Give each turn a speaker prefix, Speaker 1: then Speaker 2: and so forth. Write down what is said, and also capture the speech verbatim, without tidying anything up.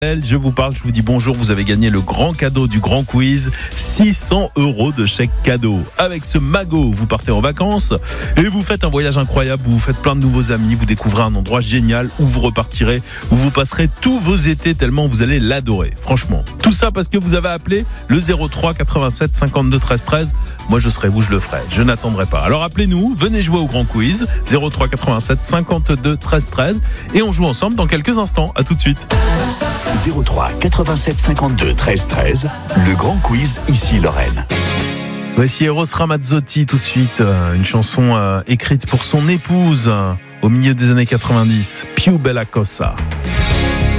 Speaker 1: Je vous parle, je vous dis bonjour, vous avez gagné le grand cadeau du grand quiz, six cents euros de chèque cadeau. Avec ce magot, vous partez en vacances et vous faites un voyage incroyable, vous vous faites plein de nouveaux amis, vous découvrez un endroit génial où vous repartirez, où vous passerez tous vos étés tellement vous allez l'adorer. Franchement, tout ça parce que vous avez appelé le zéro trois quatre-vingt-sept cinquante-deux treize treize. Moi je serai vous, je le ferai, je n'attendrai pas. Alors appelez-nous, venez jouer au grand quiz, zéro trois quatre-vingt-sept cinquante-deux treize treize et on joue ensemble dans quelques instants. À tout de suite.
Speaker 2: zéro trois quatre-vingt-sept cinquante-deux treize treize, le grand quiz ici Lorraine.
Speaker 1: Voici Eros Ramazzotti tout de suite, une chanson euh, écrite pour son épouse euh, au milieu des années quatre-vingt-dix, Più bella cosa.